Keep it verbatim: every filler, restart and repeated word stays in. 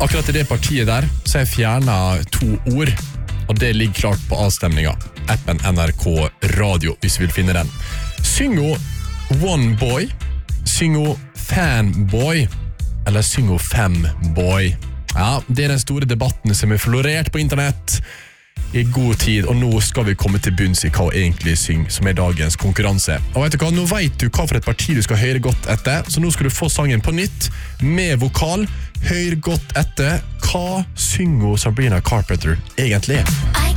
Akkurat i det partiet der så har jeg fjernet to ord, og det ligger klart på avstemningen. Appen N R K Radio, hvis du vil finne den. Syng hun One Boy, syng hun Fanboy, eller syng hun Femboy. Ja, det er den store debatten som er florert på internett i god tid, og nå skal vi komme til bunns i hva hun egentlig synger, som er dagens konkurranse. Og vet du hva, nå vet du hva for et parti du skal høre godt etter, så nå skal du få sangen på nytt, med vokal. Hør godt etter, hva synger Sabrina Carpenter egentlig?